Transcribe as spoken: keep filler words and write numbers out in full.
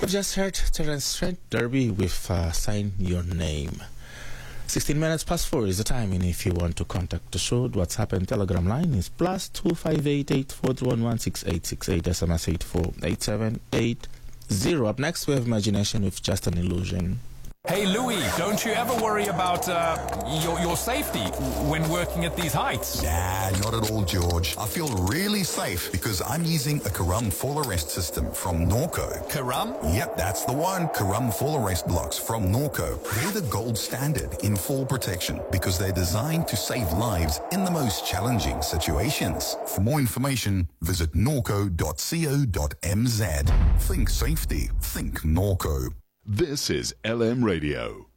We've just heard Terence Trent D'Arby with uh, Sign Your Name. sixteen minutes past four is the time, and if you want to contact the show, the WhatsApp and Telegram line is plus two five eight eight four three one one six eight six eight, S M S eight four eight seven eight zero. Up next, we have Imagination with Just an Illusion. Hey Louis, don't you ever worry about uh, your, your safety when working at these heights? Nah, not at all, George. I feel really safe because I'm using a Karam fall arrest system from Norco. Karam? Yep, that's the one. Karam fall arrest blocks from Norco. They're the gold standard in fall protection because they're designed to save lives in the most challenging situations. For more information, visit norco dot co dot m z. Think safety. Think Norco. This is L M Radio.